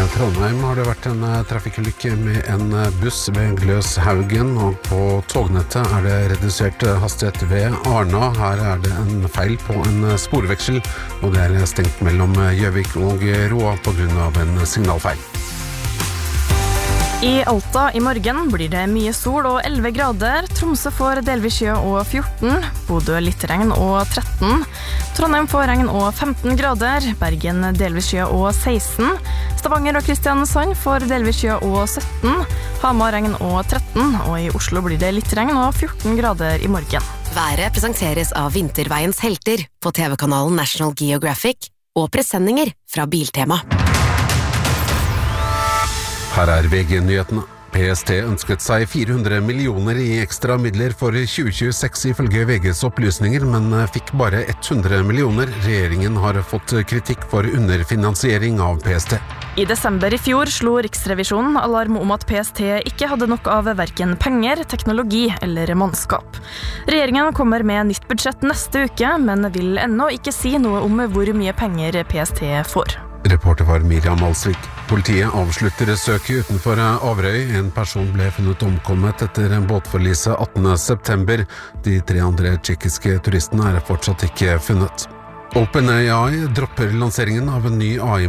Trondheim har det vært en trafikkulykke med en buss ved Gløshaugen, og på tognettet er det redusert hastighet ved Arna. Her er det en feil på en sporveksel, og det er stengt mellom Gjøvik og Roa på grunn av en signalfeil. I Alta i morgen blir det mye sol og 11 grader, Tromsø får delvis skya og 14, Bodø litt regn og 13, Trondheim får regn og 15 grader, Bergen delvis skya og 16, Stavanger og Kristiansand får delvis skya og 17, Hamar regn og 13, og i Oslo blir det litt regn og 14 grader i morgen. Været presenteres av Vinterveiens helter på TV-kanalen National Geographic og presenninger fra Biltema. Her er VG-nyhetene. PST ønsket seg 400 millioner i ekstra midler for 2026 ifølge VGs opplysninger, men fikk bare 100 millioner. Regjeringen har fått kritikk for underfinansiering av PST. I desember i fjor slo Riksrevisjonen alarm om at PST ikke hadde nok av hverken penger, teknologi eller mannskap. Regjeringen kommer med nytt budsjett neste uke, men vil ennå ikke si noe om hvor mye penger PST får. Reporter var Miriam Alsvik. Politiet avslutter søket utenfor Averøy. En person ble funnet omkommet etter en båtforlise 18. september. De 3 andre tsjekkiske turistene er fortsatt ikke funnet. OpenAI dropper lanseringen av en ny AI